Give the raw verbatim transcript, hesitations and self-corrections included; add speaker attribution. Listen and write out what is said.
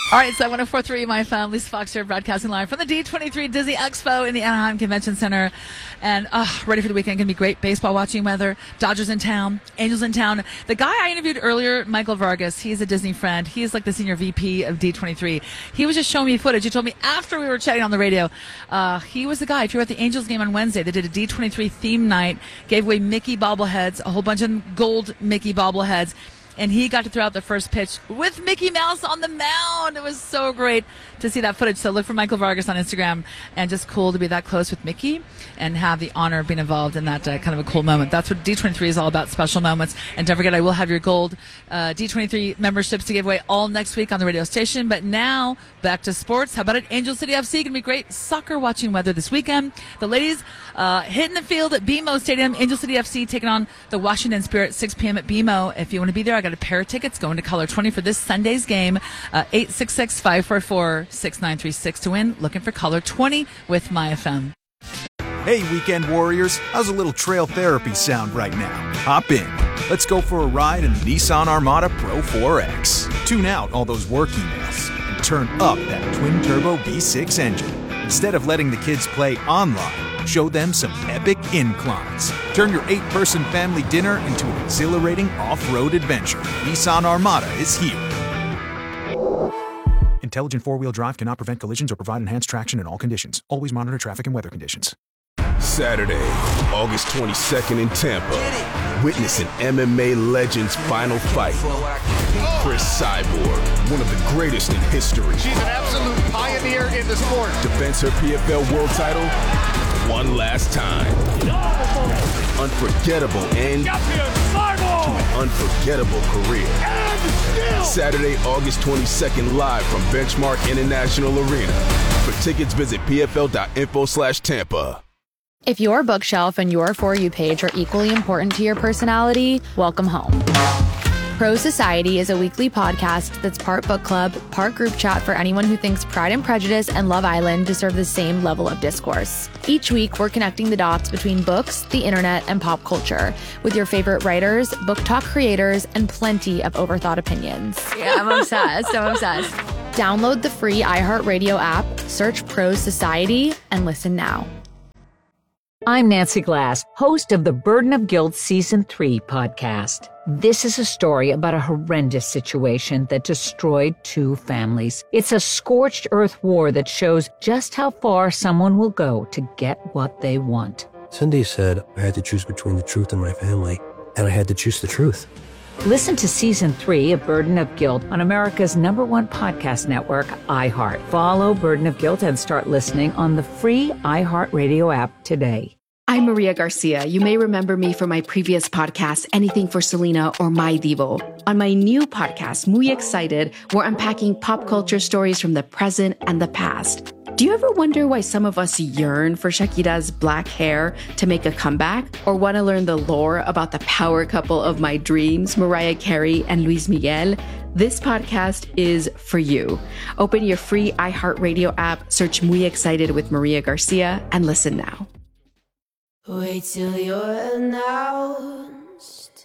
Speaker 1: All right, so one oh four point three, my fam, Lisa Fox here, broadcasting live from the D twenty-three Disney Expo in the Anaheim Convention Center. And uh, ready for the weekend. Going to be great baseball watching weather. Dodgers in town, Angels in town. The guy I interviewed earlier, Michael Vargas, he's a Disney friend. He's like the senior V P of D twenty-three. He was just showing me footage. He told me after we were chatting on the radio, uh, he was the guy. If you were at the Angels game on Wednesday, they did a D twenty-three theme night, gave away Mickey bobbleheads, a whole bunch of gold Mickey bobbleheads. And he got to throw out the first pitch with Mickey Mouse on the mound. It was so great to see that footage. So look for Michael Vargas on Instagram. And just cool to be that close with Mickey and have the honor of being involved in that uh, kind of a cool moment. That's what D twenty-three is all about, special moments. And don't forget, I will have your gold uh, D twenty-three memberships to give away all next week on the radio station. But now, back to sports. How about it? Angel City F C going to be great soccer watching weather this weekend. The ladies uh, hitting the field at B M O Stadium. Angel City F C taking on the Washington Spirit, six p.m. at B M O. If you want to be there, I got a pair of tickets going to Color twenty for this Sunday's game. Uh, eight six six, five four four, six nine three six to win. Looking for Color twenty with My F M.
Speaker 2: Hey, weekend warriors. How's a little trail therapy sound right now? Hop in. Let's go for a ride in the Nissan Armada Pro four X. Tune out all those work emails and turn up that twin-turbo V six engine. Instead of letting the kids play online, show them some epic inclines. Turn your eight-person family dinner into an exhilarating off-road adventure. Nissan Armada is here. Intelligent four-wheel drive cannot prevent collisions or provide enhanced traction in all conditions. Always monitor traffic and weather conditions.
Speaker 3: Saturday, August twenty-second in Tampa. Witness an M M A legend's final fight. Chris Cyborg, one of the greatest in history.
Speaker 4: She's an absolute pioneer in the sport.
Speaker 3: Defends her P F L world title one last time. Unforgettable end to an unforgettable career. Saturday, August twenty-second, live from Benchmark International Arena. For tickets, visit pfl.info slash Tampa.
Speaker 5: If your bookshelf and your For You page are equally important to your personality, welcome home. Pro Society is a weekly podcast that's part book club, part group chat for anyone who thinks Pride and Prejudice and Love Island deserve the same level of discourse. Each week, we're connecting the dots between books, the internet, and pop culture with your favorite writers, book talk creators, and plenty of overthought opinions. Yeah, I'm obsessed. I'm obsessed. Download the free iHeartRadio app, search Pro Society, and listen now.
Speaker 6: I'm Nancy Glass, host of the Burden of Guilt Season three podcast. This is a story about a horrendous situation that destroyed two families. It's a scorched earth war that shows just how far someone will go to get what they want.
Speaker 7: Cindy said I had to choose between the truth and my family, and I had to choose the truth.
Speaker 6: Listen to Season three of Burden of Guilt on America's number one podcast network, iHeart. Follow Burden of Guilt and start listening on the free iHeartRadio app today.
Speaker 8: I'm Maria Garcia. You may remember me from my previous podcast, Anything for Selena or My Divo. On my new podcast, Muy Excited, we're unpacking pop culture stories from the present and the past. Do you ever wonder why some of us yearn for Shakira's black hair to make a comeback? Or want to learn the lore about the power couple of my dreams, Mariah Carey and Luis Miguel? This podcast is for you. Open your free iHeartRadio app, search Muy Excited with Maria Garcia, and listen now.
Speaker 9: Wait till you're announced